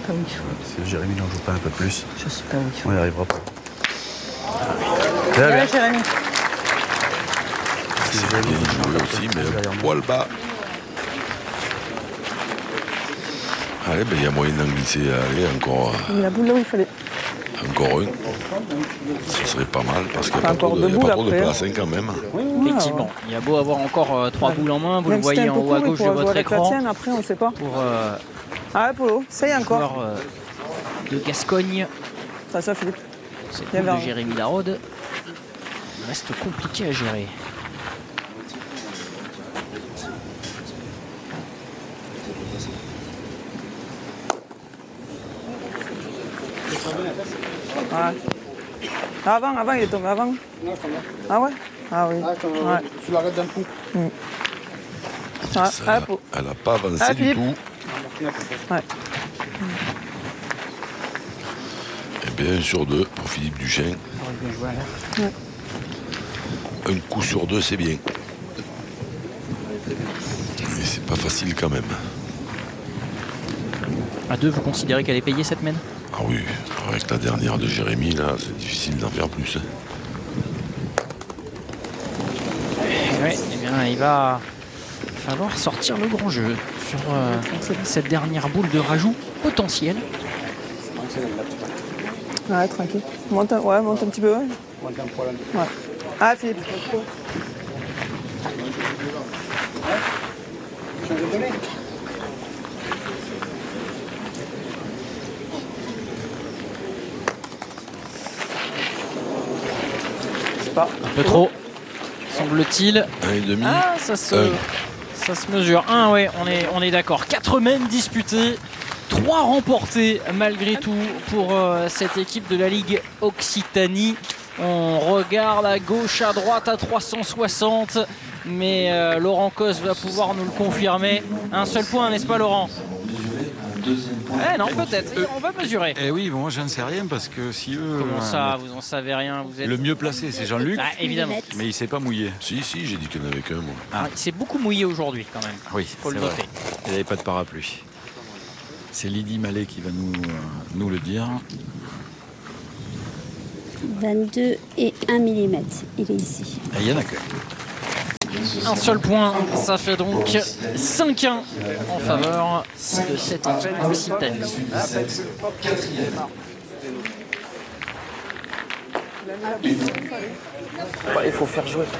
pas où il faut. Si Jérémy n'en joue pas un peu plus, Je sais pas où il faut. on n'y arrivera pas. Là, Jérémy. Si Bien joué aussi, mais un poil bas. Allez, ben, il y a moyen d'en glisser. Allez, encore, La boule là où il fallait. encore un. Ce serait pas mal parce qu'il n'y a pas Encore trop de, deux il y a pas boules trop de après, place hein, quand même. Effectivement, il y a beau avoir encore 3 boules en main, vous Même le si t'es voyez un en peu haut à court, il gauche de pourra votre jouer avec la écran. tienne, après, on sait pas. Pour Ah ouais, Polo, ça y est le encore. joueur de Gascogne, Ça, Philippe. cette Viens boule de vers- Jérémy Darod reste compliqué à gérer. Ouais. Avant, il est tombé avant. Ah ouais? Ah oui. Ouais. Tu l'arrêtes d'un coup. Ouais, Ça, hop. elle n'a pas avancé Ah, du Philippe. tout. Ouais. Et bien 1 sur 2 pour Philippe Duchesne. Ouais. Un coup sur 2, c'est bien. Mais c'est pas facile quand même. À 2, vous considérez qu'elle est payée cette mène? Ah oui, avec la dernière de Jérémy, là, c'est difficile d'en faire plus. Hein. Oui, eh bien, il va falloir sortir le grand jeu sur cette dernière boule de rajout potentiel. Ouais, tranquille. Monte un petit peu. Ouais. Ouais. Ah, Philippe. Je sais pas. Un peu trop, semble-t-il. 1,5. Ah, ça se mesure. Oui, on est d'accord. 4 mènes disputées, 3 remportées malgré tout pour cette équipe de la Ligue Occitanie. On regarde à gauche, à droite, à 360. Mais Laurent Cos va pouvoir nous le confirmer. Un seul point, n'est-ce pas, Laurent? Non, peut-être. On va mesurer. Eh oui, bon, moi j'en sais rien parce que si eux. Comment ça, vous en savez rien? Vous êtes... Le mieux placé, c'est Jean-Luc. Ah, évidemment. Mais il s'est pas mouillé. Si, j'ai dit qu'il n'y en avait qu'un, moi. Il s'est beaucoup mouillé aujourd'hui, quand même. Oui, Faut le c'est vrai. noter. Il n'y avait pas de parapluie. C'est Lydie Mallet qui va nous le dire. 22 et 1 mm, il est ici. Et il y en a que. Un seul point, ça fait donc 5-1 en faveur de cette équipe Occitanie. Il faut faire jouer.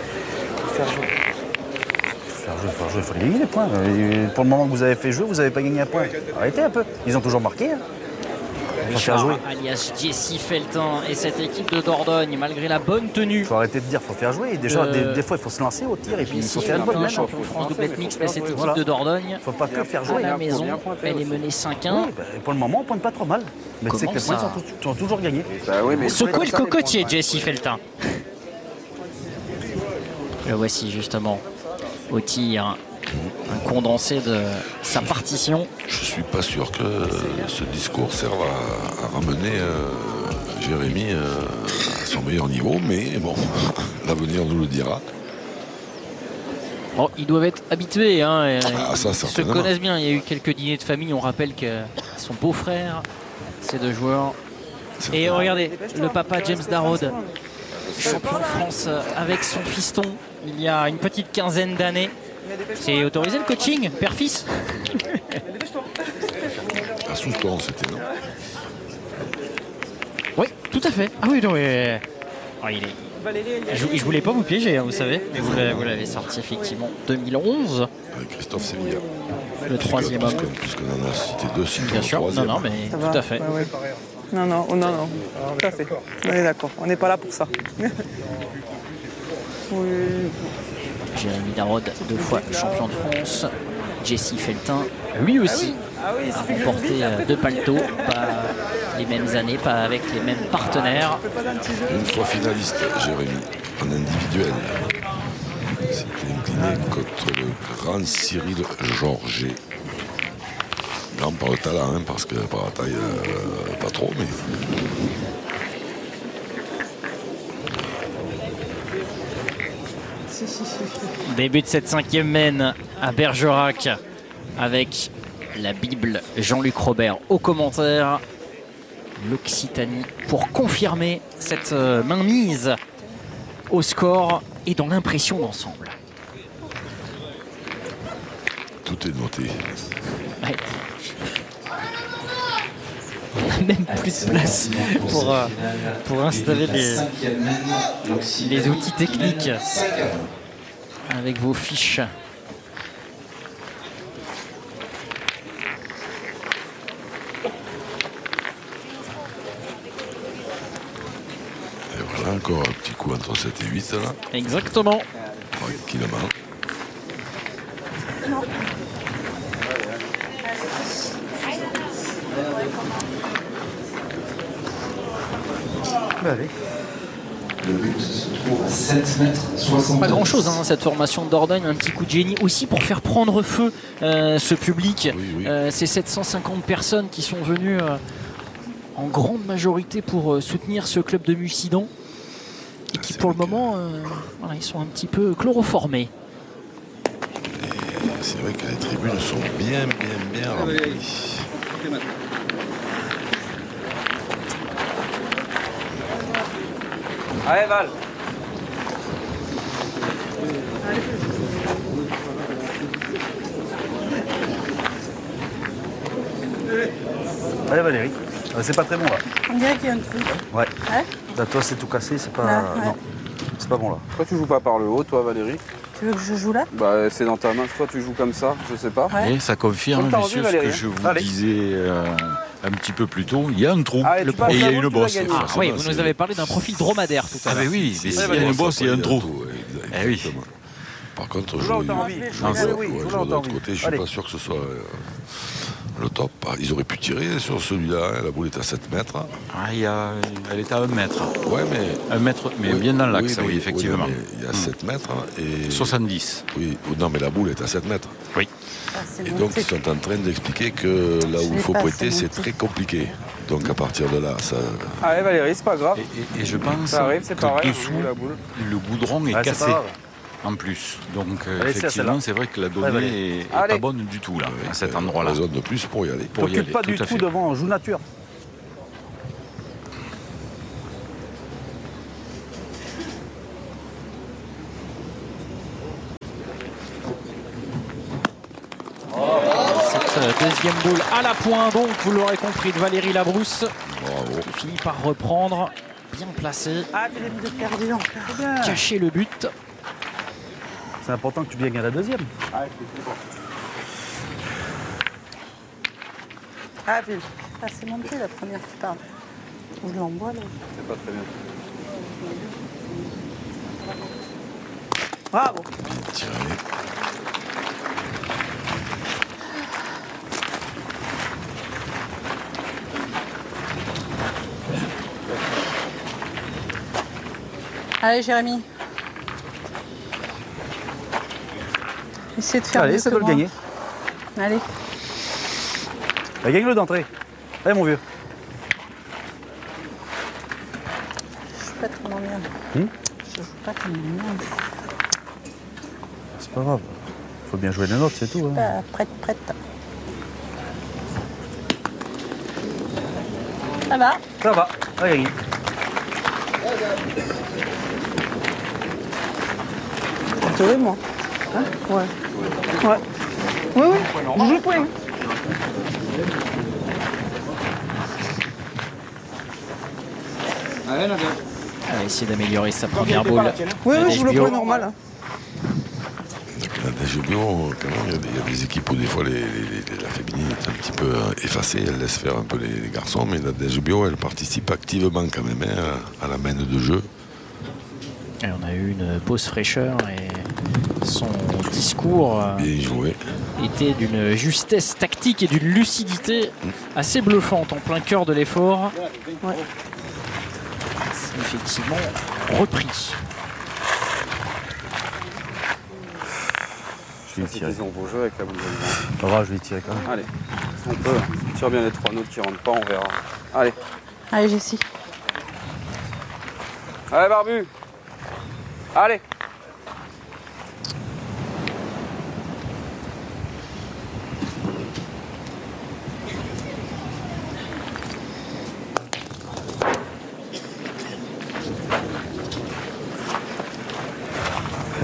Il faut gagner les points. Pour le moment que vous avez fait jouer, vous n'avez pas gagné un point. Arrêtez un peu. Ils ont toujours marqué. Hein. Il faut faire jouer. Alias Jesse Feltin et cette équipe de Dordogne, malgré la bonne tenue. Il faut arrêter de dire qu'il faut faire jouer. Déjà, des fois, il faut se lancer au tir et puis il faut faire une bonne mène. Champion de France doublette mixte de cette équipe Voilà. de Dordogne. Il ne faut pas que faire À jouer. la maison, elle est menée 5-1. Oui, pour le moment, on ne pointe pas trop mal. Mais c'est Comment que les points ça sont toujours gagnés. Secouez le cocotier, Jesse Feltin. Le voici justement au tir. Un condensé de sa partition. Je suis pas sûr que ce discours serve à ramener Jérémy à son meilleur niveau, mais bon, l'avenir nous le dira. Bon, ils doivent être habitués, hein, et Ah, ça, ils se certainement. connaissent bien. Il y a eu quelques dîners de famille. On rappelle que son beau-frère, ces deux joueurs. Et regardez, le papa James Darod, champion de France avec son fiston il y a une petite quinzaine d'années. C'est autorisé le coaching, père-fils? À Souston, c'était, non? Oui, tout à fait. Ah oui, non, mais... Oh, je voulais pas vous piéger, hein, vous savez. Mais vous l'avez sorti effectivement 2011. Avec Christophe Sévilla. Le troisième homme. Puisqu'on en a cité deux, c'est Bien le sûr, troisième. non, mais Ça tout va. à fait. Ouais. Non, tout à fait. On est d'accord. On n'est pas là pour ça. Oui. Jérémy Darod, 2 fois champion de France. Jesse Feltin, lui aussi, a remporté 2 paletots. Pas les mêmes années, pas avec les mêmes partenaires. Une fois finaliste, Jérémy, en individuel. S'est incliné contre le grand Cyril Georget. Grand par le talent, hein, parce que par la taille, pas trop, mais... Début de cette 5e mène à Bergerac avec la Bible, Jean-Luc Robert au commentaire. L'Occitanie pour confirmer cette mainmise au score et dans l'impression d'ensemble. Tout est noté. Ouais. On n'a même plus de place pour installer les outils techniques avec vos fiches. Et voilà encore un petit coup entre 7 et 8 là. Exactement. Tranquillement. Allez. Le but se trouve à 7 mètres 60. Pas grand chose cette formation de Dordogne, un petit coup de génie aussi pour faire prendre feu ce public. Oui. Ces 750 personnes qui sont venues en grande majorité pour soutenir ce club de Mussidan et qui pour le moment voilà, ils sont un petit peu chloroformés. C'est vrai que les tribunes sont bien remplies. Allez, Val. Allez Valérie. C'est pas très bon là. On dirait qu'il y a un truc. Ouais. Ouais. Là, toi c'est tout cassé, c'est pas. Ouais. Non. C'est pas bon là. Pourquoi tu joues pas par le haut, toi, Valérie? Tu veux que je joue là? Bah, c'est dans ta main. Soit tu joues comme ça, je sais pas. Ouais. Et ça confirme, Comme t'as messieurs, envie, ce que Valérie. je vous Allez. disais un petit peu plus tôt. Il y a un trou Allez, tu passes et il y a la une boule, tu vas bosse. gagner. Ah forcément, oui, vous nous c'est- avez parlé d'un profil dromadaire tout à Ah l'heure. ben oui, mais s'il y a Voilà, une bosse, il y a un trou. Ouais, Eh oui. exactement. Par contre, Joue là où t'as envie. Non, c'est- Oui, ouais, joue jouer là où de t'as l'autre envie. côté, je suis Allez. pas sûr que ce soit le top. Ils auraient pu tirer sur celui-là, hein, la boule est à 7 mètres. Ah, elle est à 1 mètre. Ouais, mais. 1 mètre, mais oui, bien dans l'axe, mais- oui, effectivement. mais il y a 7 mètres et. 70. Oui, non, mais la boule est à 7 mètres. Ah, c'est Et bon, donc, c'est- ils sont en train d'expliquer que là Je où il l'ai faut pas, prêter, c'est c'est monté. très compliqué. Donc, à partir de là, ça. Allez, Valérie, c'est pas grave. Et je pense Ça arrive, c'est que pareil. dessous, on joue la boule. le goudron est Ouais, c'est cassé pas grave. en plus. Donc, Allez, effectivement, celle-là. c'est vrai que la Ouais, donnée Valérie. est Allez. pas bonne du tout, là, à cet On endroit-là. raisonne de plus pour y aller. Pour y T'occupe aller, pas du tout à tout fait. devant, on joue nature. Cette deuxième boule à la pointe, donc vous l'aurez compris, de Valérie Labrousse Bravo. qui finit par reprendre, bien placé, Ah, Philippe de perdu encore. cacher le but. C'est important que tu gagnes à la deuxième. Ah, Philippe. Ah, c'est monté la première qui parle. Je l'envoie là. C'est pas très bien. Bravo. Tiré. Allez, Jérémy. Essaie de faire Allez, mieux ça que doit le moi. gagner. Allez. Bah, gagne-le d'entrée. Allez mon vieux. Je joue pas tellement bien. Hmm Je joue pas tellement bien. C'est pas grave. Faut bien jouer les notes, c'est tout. Hein. Pas prête. Ça va. Ça va, on a gagné. Toi et moi. Hein? Ouais. Ouais. Oui, oui. On joue le point. Allez, Nadia. Elle va essayer d'améliorer sa première boule. Oui, oui, je joue le Bio. point normal. hein. La DGBO, quand même, il y a des équipes où des fois la féminine est un petit peu effacée, elle laisse faire un peu les garçons, mais la DGBO, elle participe activement quand même hein, à la main de jeu. Et on a eu une pause fraîcheur et son discours Bien joué. était d'une justesse tactique et d'une lucidité assez bluffante en plein cœur de l'effort. Ouais. C'est effectivement repris. Je vais y tirer. Ils ont beau jeu avec la boule de Pas grave, je vais y tirer quand même. Allez, on peut. Tire bien les trois nôtres qui rentrent pas, on verra. Allez. Allez, Jessie. Allez, Barbu. Allez.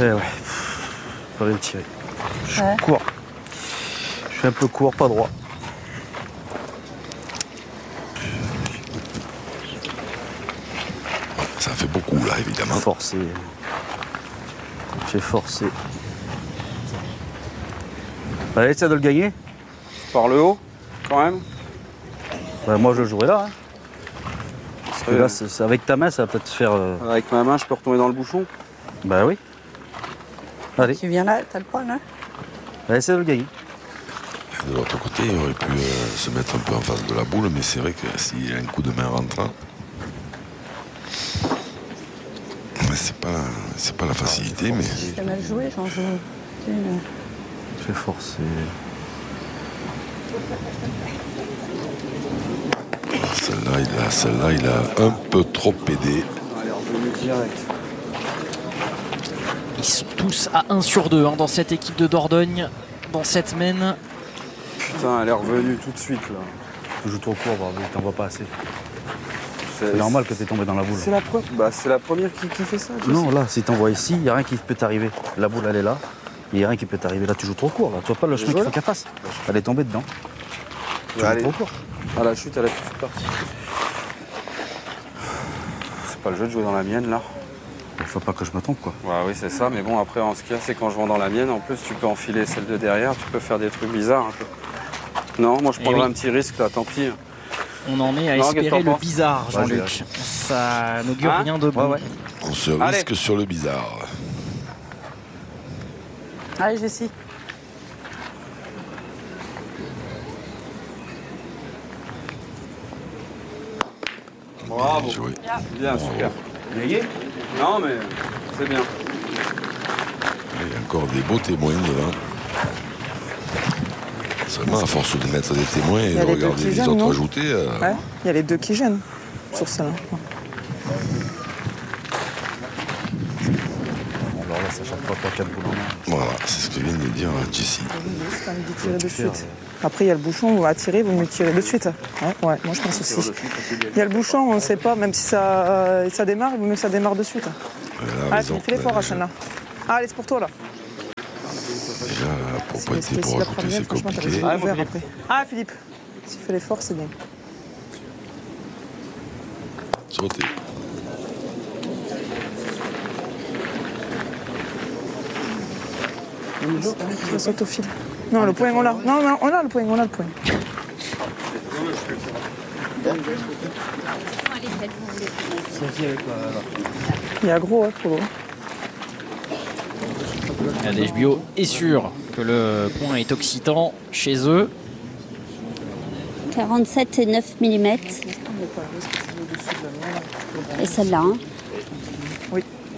ouais. Fallait le tirer. Je suis court. Je suis un peu court, pas droit. Ça fait beaucoup là, évidemment. Forcé. J'ai forcé. Allez, essaie de le gagner. Par le haut, quand même. Bah, moi, je jouerai là. Hein. Parce que là, avec ta main, ça va peut-être faire... Avec ma main, je peux retomber dans le bouchon. Bah oui. Allez. Tu viens là, t'as le poil là. Allez, essaie de le gagner. Et de l'autre côté, il aurait pu se mettre un peu en face de la boule, mais c'est vrai que s'il y a un coup de main rentrant, c'est pas la facilité, mais... J'ai mal joué, j'en joue une. J'ai forcé. Celle-là, il a un peu trop aidé. Ils sont tous à 1 sur 2 dans cette équipe de Dordogne, dans cette mène. Putain, elle est revenue tout de suite là. Tu joues trop court, bravo, t'en vois pas assez. C'est normal que t'es tombé dans la boule. C'est la première qui fait ça. Non, là, si t'envoies ici, il n'y a rien qui peut t'arriver. La boule, elle est là. Il n'y a rien qui peut t'arriver. Là, tu joues trop court. Là. Tu vois pas le chemin qu'il faut qu'elle fasse. Elle est tombée dedans. Tu joues trop court. Ah, la chute, elle a plus partie. C'est pas le jeu de jouer dans la mienne là. Il faut pas que je me trompe, quoi. Ouais, oui, c'est ça. Mais bon, après, ce qu'il y a, c'est quand je vais dans la mienne, en plus, tu peux enfiler celle de derrière. Tu peux faire des trucs bizarres un peu. Non, moi, je prendrais un petit risque là, tant pis. On en est à espérer le bizarre, Jean-Luc. Ça n'augure rien de bon. On se risque sur le bizarre. Allez, Jessie. Bravo. Bien, super. Non, mais c'est bien. Il y a encore des beaux témoins devant. Seulement, à force de mettre des témoins et de regarder les autres ajouter... Ouais, il y a les deux qui gênent sur ça. Alors là, c'est chaque fois 3-4 boules en main. Voilà, c'est ce que vient de dire Jessie. C'est envie de tirer de suite. Après, il y a le bouchon, on va tirer, vous me tirez de suite. Ouais, moi je pense aussi. Il y a le bouchon, on ne sait pas, même si ça démarre, il vaut mieux que ça démarre de suite. Allez, fais l'effort, Hachana. Allez, c'est pour toi là. Déjà, pour pointer, pour ajouter, c'est compliqué. Ah, Philippe, si tu fais l'effort, c'est bien. Sauter. Ça saute au fil. Non, le point, on l'a. Non, on a le point, on a le point. Il y a gros, pour l'eau. Nadège Bio est sûr que le point est occitan chez eux. 47,9 mm. Et celle-là, hein. Oui.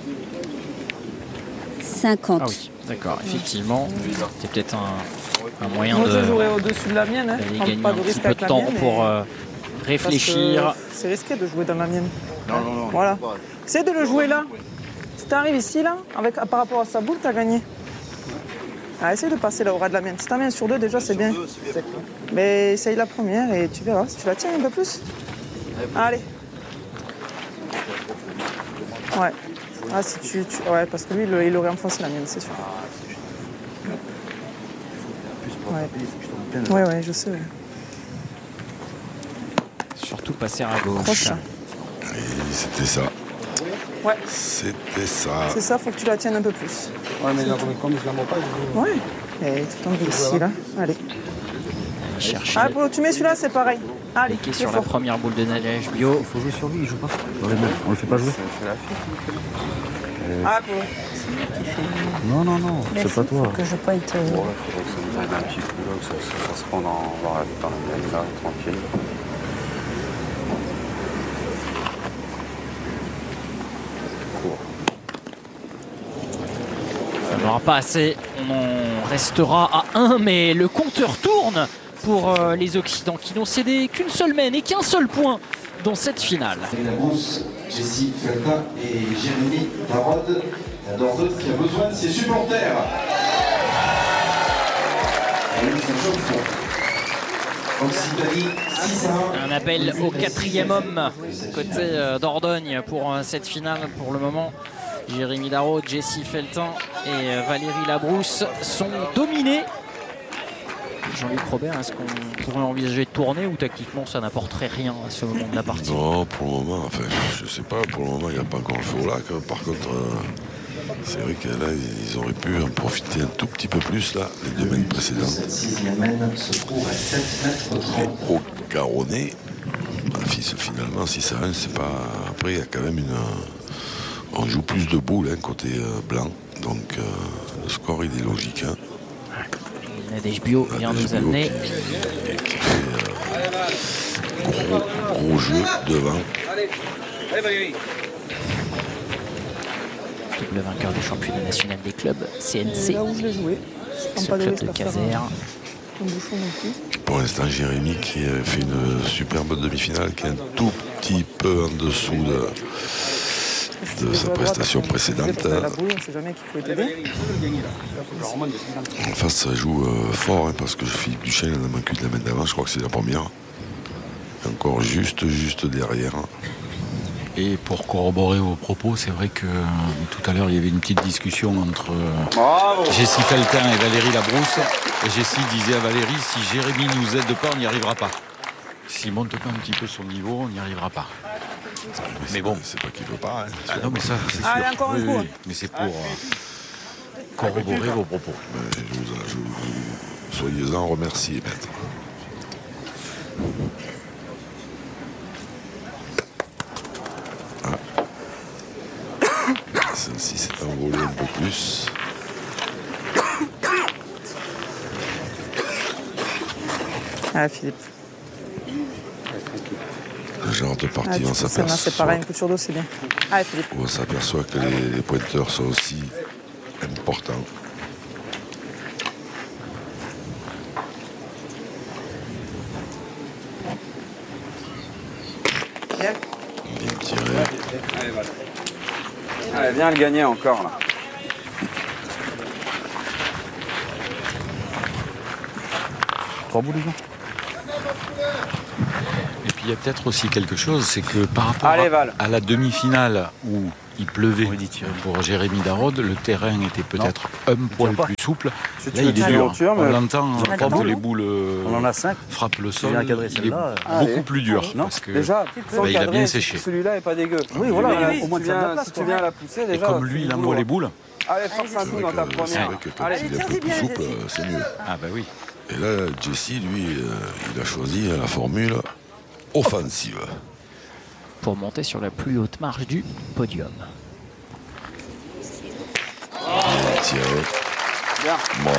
50. Ah oui, d'accord, effectivement. C'est peut-être un moyen Moi, de je jouerais au-dessus de la mienne. Hein. gagner Pas un de petit risque peu avec de la temps mienne, pour mais- réfléchir. C'est risqué de jouer dans la mienne. Non. Voilà. Essaye de le jouer là. Si t'arrives ici, là, par rapport à sa boule, t'as gagné. Ah, essaye de passer là au ras de la mienne. Si t'as mis 1 sur 2, déjà, c'est bien. Mais essaye la première et tu verras. Si tu la tiens un peu plus. Allez. Ouais. Ah, si tu... Ouais, parce que lui, il aurait enfoncé la mienne, c'est sûr. Ouais, je sais. Ouais. Surtout passer à gauche. Proche. Et c'était ça. Ouais. C'était ça. C'est ça, faut que tu la tiennes un peu plus. Ouais, mais là, comme je la vois pas, je... Ouais. Et tu tombes ici, là. Allez. Chercher Ah, Polo, tu mets celui-là, c'est pareil. Allez, qui est sur la première boule de Nadège Bio. Il faut jouer sur lui, il joue pas. On le fait pas jouer. Ah, Polo. Non, c'est pas toi. Que je pointe. Ouais, faudrait que ça nous aide un petit peu, là, que ça se rende dans la mienne, là, tranquille. Ça n'aura pas assez. On en restera à 1, mais le compteur tourne pour les Occitans qui n'ont cédé qu'une seule mène et qu'un seul point dans cette finale. La Brousse, Jessie Felta et Jérémy Tarod, Dordogne qui a besoin de ses supporters. Occitanie 6-1. Un appel au 4e homme côté Dordogne pour cette finale. Pour le moment, Jérémy Darod, Jessie Feltin et Valérie Labrousse sont dominés. Jean-Luc Robert, est-ce qu'on pourrait envisager de tourner ou tactiquement ça n'apporterait rien à ce moment de la partie? Non, pour le moment, enfin, je sais pas, pour le moment, il n'y a pas encore le feu au lac. Par contre, c'est vrai que là, ils auraient pu en profiter un tout petit peu plus, là, les 2 mènes précédentes. Cette 6e mène se trouve à 7 mètres 30. Mais au carronné, finalement, si ça 1, c'est pas. Après, il y a quand même une. On joue plus de boules, hein, côté blanc. Donc, le score, il est logique. Hein. Nadège Bio vient nous amener. Qui fait gros jeu devant. Le vainqueur du championnat national des clubs, CNC. Là où je l'ai joué. Ce club de Caser. Pour l'instant, Jérémy qui fait une superbe demi-finale, qui est un tout petit peu en dessous de sa prestation précédente. En face, ça joue fort, hein, parce que Philippe Duchesne en a manqué de la main d'avant, je crois que c'est la première. Encore juste derrière. Et pour corroborer vos propos, c'est vrai que tout à l'heure, il y avait une petite discussion entre Jessie Feltin et Valérie Labrousse. Et Jessie disait à Valérie, si Jérémy nous aide pas, on n'y arrivera pas. S'il monte pas un petit peu son niveau, on n'y arrivera pas. Mais bon, c'est pas qu'il veut pas. Hein. Ah non, mais ça, c'est sûr. Allez, encore un coup. Mais c'est pour corroborer vos propos. Soyez-en remerciés, maître. Celle-ci s'est envolée un peu plus. Ah, Philippe. Le genre de partie, on s'aperçoit. C'est pareil, une coup sur dos, c'est bien. Ah, Philippe. On s'aperçoit que les pointeurs sont aussi importants. Bien. Bien tiré. Allez, viens le gagner encore là. Trois boules, les gens. Et puis il y a peut-être aussi quelque chose, c'est que par rapport Allez, Val. à la demi-finale où il pleuvait pour Jérémy Darod, le terrain était peut-être un poil plus souple. Là, il est dur. On l'entend quand les boules frappent le sol. Il est beaucoup plus dur. Parce que déjà, il a bien séché. Celui-là est pas dégueu. Oui, voilà, au moins si tu viens la pousser, Et déjà. comme lui, il envoie les boules. Allez, force un coup dans ta C'est première. vrai que quand il est un peu plus souple, c'est mieux. Ah bah oui. Et là, Jessie, lui, il a choisi la formule offensive. Pour monter sur la plus haute marche du podium. Tiré. Bravo.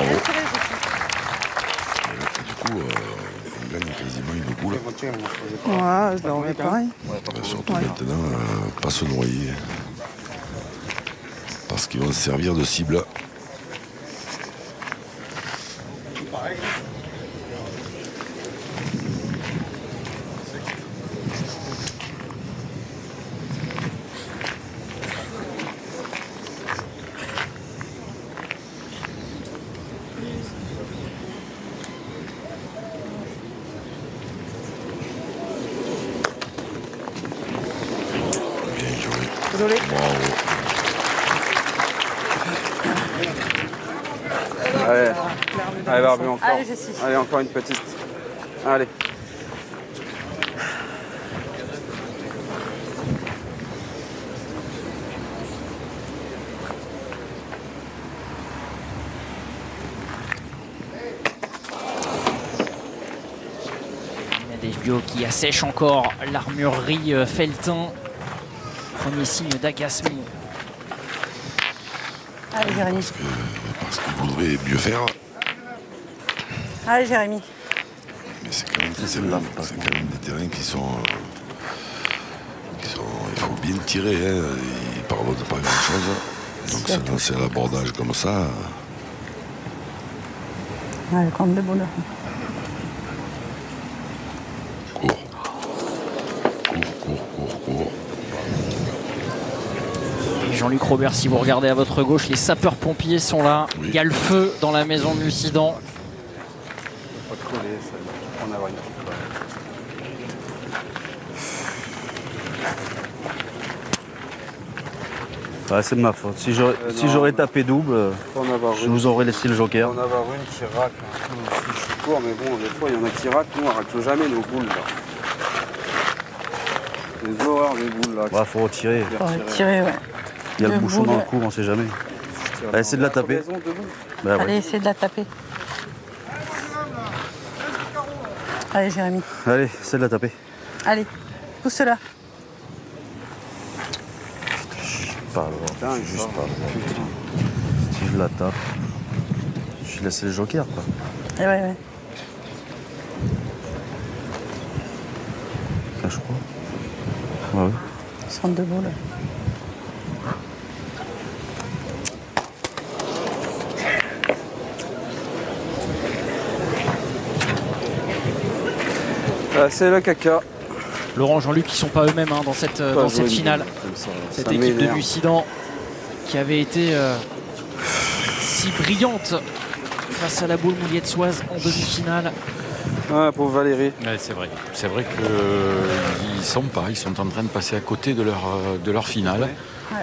Et du coup, on gagne quasiment une boule. Ouais, je le remets pareil. Surtout maintenant, pas se noyer. Parce qu'ils vont se servir de cible. Désolé. Bravo. Allez, allez Barbu encore. Allez, Jessie. Allez, encore une petite. Allez. Nadège Bio qui assèche encore l'armurerie Feltin. Premier signe d'agacement. Allez, Jérémy. Parce qu'il voudrait mieux faire. Allez, Jérémy. Mais c'est quand même des terrains qui sont. Il faut bien tirer, hein. Ils pardonnent pas grand chose. Donc se lancer à l'abordage comme ça. Allez, compte de bonheur. Court. Jean-Luc Robert, si vous regardez à votre gauche, les sapeurs-pompiers sont là. Oui. Il y a le feu dans la maison de Lucidan. Pas de coller, ça. En avril. Ouais, c'est de ma faute. Si j'aurais tapé double, je vous aurais laissé le joker. On en avoir une qui racle. Je suis court, mais bon, des fois, il y en a qui raclent. Nous, on ne racle jamais nos boules, là. Les horreurs des boules, là. Ouais, faut retirer. Faut retirer, ouais. Il y a le Deux bouchon dans boules. le cou, on sait jamais. Allez, essaie de la taper. Bah, Allez, ouais. essaye de la taper. Allez, Jérémy. Allez, essaie de la taper. Allez, pousse-la. Pas le droit. Juste pas le droit. Si je la tape, je laisse le joker, quoi. Et ouais. Ça, je crois. Ouais. 62 boules. C'est le caca. Laurent, Jean-Luc, qui ne sont pas eux-mêmes dans cette finale. Cette équipe de Lucidan qui avait été si brillante face à la boule mouliettesoise en demi-finale. Ouais, pauvre Valérie. Ouais, c'est vrai. C'est vrai qu'ils sont pas. Ils sont en train de passer à côté de leur finale. Ouais.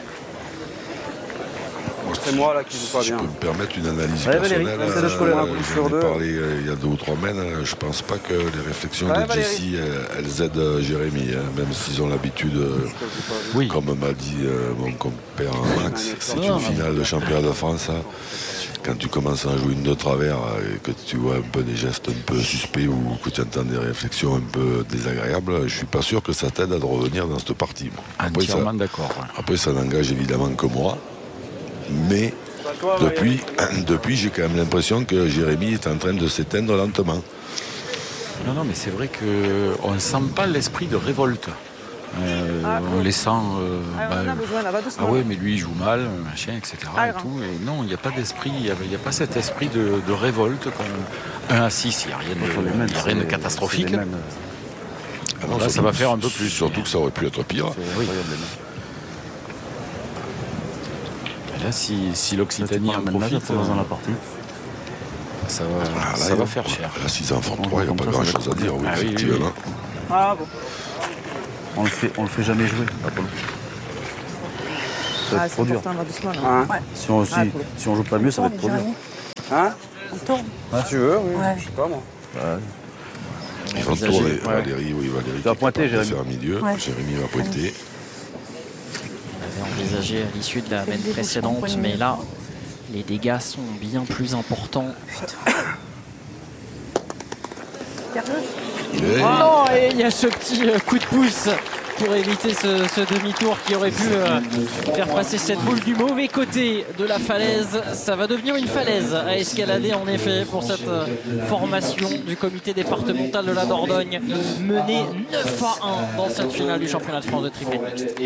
C'est moi là qui joue pas Si je bien. peux me permettre une analyse Ouais, personnelle, Valérie, c'est le scolaire, un coup j'en ai sur deux. parlé il y a 2 ou 3 semaines. Je pense pas que les réflexions Ouais, de Jessie, elles aident Jérémy, même s'ils ont l'habitude, Oui. comme m'a dit mon compère Max, c'est une finale de championnat de France. Quand tu commences à jouer une de travers et que tu vois un peu des gestes un peu suspects ou que tu entends des réflexions un peu désagréables, je suis pas sûr que ça t'aide à revenir dans cette partie. Entièrement d'accord. Ouais. Après, ça n'engage évidemment que moi, mais depuis, j'ai quand même l'impression que Jérémy est en train de s'éteindre lentement. Non, mais c'est vrai qu'on ne sent pas l'esprit de révolte. On les sent. on en a besoin, là, va doucement. Ah ouais, mais lui il joue mal, machin, etc. Et tout. Et non, il n'y a pas d'esprit, il n'y a pas cet esprit de révolte. 1 à 6, il n'y a rien de catastrophique. Alors là, ça va faire un peu plus. Surtout que ça aurait pu être pire. Oui. Et là, si l'Occitanie en profite dans la partie, ça va faire cher. Là, 6 enfants 3, il n'y a pas grand chose à dire, oui, Ah oui, effectivement. Ah bon. on le fait jamais jouer. Ça va être C'est trop dur. important, va doucement. Là. Hein Si on joue pas mieux, ça va être trop dur. Hein On tourne. Si tu veux, oui. Ouais. Je sais pas moi. Ils vont tourner. Valérie, Tu vas pointer, Jérémy. faire un milieu. Ouais. Jérémy va pointer. On avait envisagé à l'issue de la C'est main le début, précédente, c'est mais là, les dégâts sont bien plus importants. Il est. Non, et il y a ce petit coup de pouce pour éviter ce demi-tour qui aurait pu faire passer cette boule du mauvais côté de la falaise. Ça va devenir une falaise à escalader en effet pour cette formation du comité départemental de la Dordogne, menée 9-1 dans cette finale du championnat de France de triple mixte.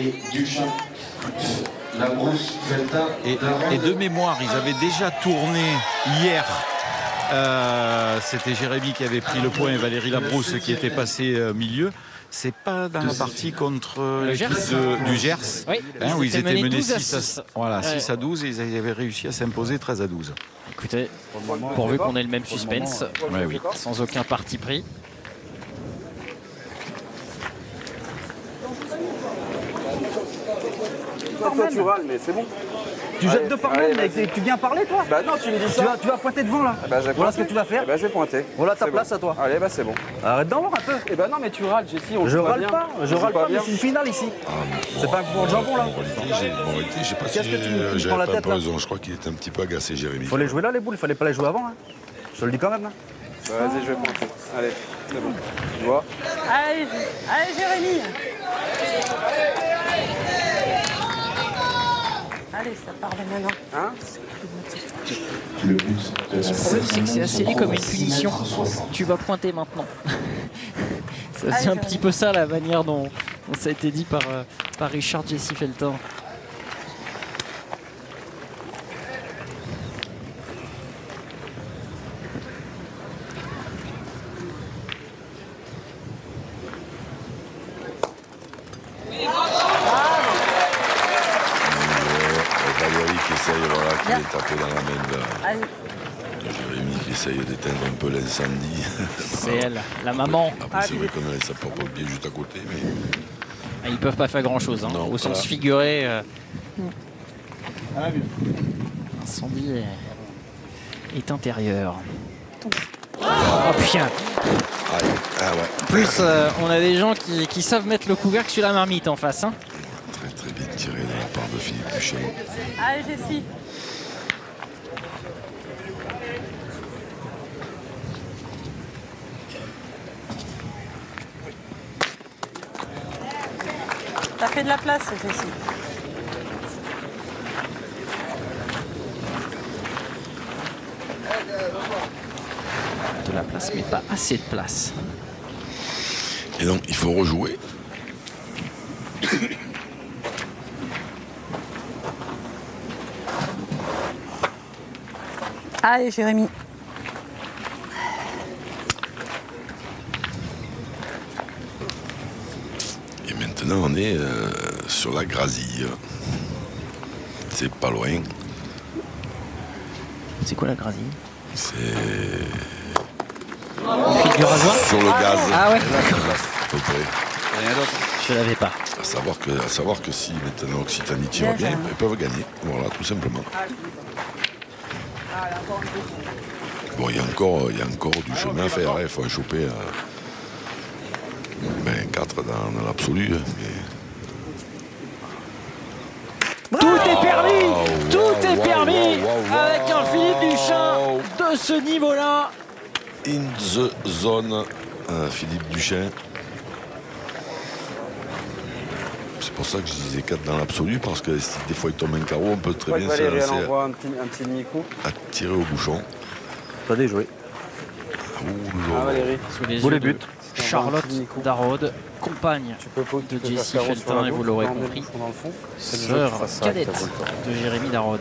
Et de mémoire, ils avaient déjà tourné hier. C'était Jérémy qui avait pris le point et Valérie Labrousse qui était passée milieu. C'est pas dans la partie contre l'équipe du Gers, Oui, où ils étaient menés 12 à 6 à 12 et ils avaient réussi à s'imposer 13 à 12. Écoutez, pourvu qu'on ait le même suspense, Ouais, oui. sans aucun parti pris. Toi, tu râles, mais c'est bon. Tu jettes 2 par même, mais tu viens parler, toi. Bah non, tu me dis ça. Tu vas pointer devant, là. Bah, j'ai Voilà ce que pointé. tu vas faire. Bah, je vais pointer. Voilà ta C'est place bon. à toi. Allez, bah c'est bon. Arrête d'en voir un peu. Eh bah non, mais tu râles, Jessie, on Je joue pas râle bien. pas, On je joue râle pas, mais bien. c'est une finale ici. C'est pas pour le jambon, là. Moralité, je sais pas si Qu'est-ce que tu me j'avais prends la pas tête, là raison. Je crois qu'il était un petit peu agacé, Jérémy. Faut les jouer là, les boules. Il fallait pas les jouer avant. Hein. Je te le dis quand même. Là. Bah, vas-y, je vais pointer. Allez, c'est bon. Tu vois. Allez, Jérémy. Allez, ça part de maintenant. Hein Le problème, c'est que c'est assez comme une punition. Tu vas pointer maintenant. C'est un petit peu ça la manière dont ça a été dit par Richard Jessie Feltin. Valérie qui essaye, voilà, qui Bien. est tapé dans la main Allez. de Jérémy, qui essaye d'éteindre un peu l'incendie. C'est elle, la maman. Après, c'est vrai qu'on a les sapeurs-pompiers juste à côté, mais Ils peuvent pas faire grand chose, Non, au sens voilà. figuré. Incendie est intérieur. Oh putain. En plus, on a des gens qui savent mettre le couvercle sur la marmite en face. Hein. Très très bien tiré de la part de Philippe Duchesne. Allez, Jessie. T'as fait de la place, Jessie. De la place, mais pas assez de place. Et donc il faut rejouer. Allez, Jérémy. Et maintenant on est sur la Grazille. C'est pas loin. C'est quoi la Grazille? C'est fil du rasoir sur le gaz. Ah ouais. À peu près. Rien d'autre. Je l'avais pas. À savoir que si maintenant Occitanie tire bien, ils peuvent gagner. Voilà, tout simplement. Bon, il y a encore du chemin à faire. Il faut en choper 4 dans l'absolu. Mais... Tout est permis. Tout est permis avec un Philippe Duchesne de ce niveau-là. In the zone, Philippe Duchesne. C'est pour ça que je disais 4 dans l'absolu, parce que si des fois il tombe un carreau, on peut très bien Valérie, elle s'avancer envoie un petit demi-coup. à tirer au bouchon. Pas déjoué. Valérie. Sous les Beau yeux les buts. de Charlotte Darrode, compagne de Jessie Feltin, et vous l'aurez compris, sœur cadette de Jérémy Darrode.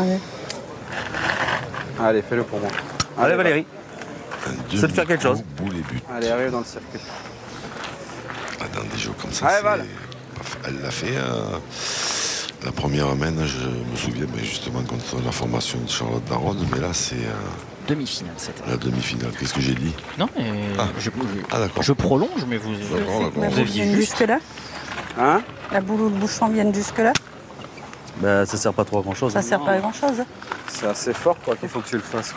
Allez, fais-le pour moi. Allez Valérie. C'est de faire quelque chose. Bout les buts. Allez, arrive dans le circuit. Dans des jeux comme ça, Allez, Val. Elle l'a fait. La première main, je me souviens justement contre la formation de Charlotte Darrode, mais là c'est Demi-finale, c'était. la demi-finale. Qu'est-ce que j'ai dit? Non, mais d'accord. je prolonge, mais vous Vous viennent jusque-là. Hein? La boule ou le bouchon viennent jusque-là. Bah, ça sert pas trop à grand chose. Ça sert pas à grand-chose. C'est assez fort, quoi, qu'il faut que tu le fasses.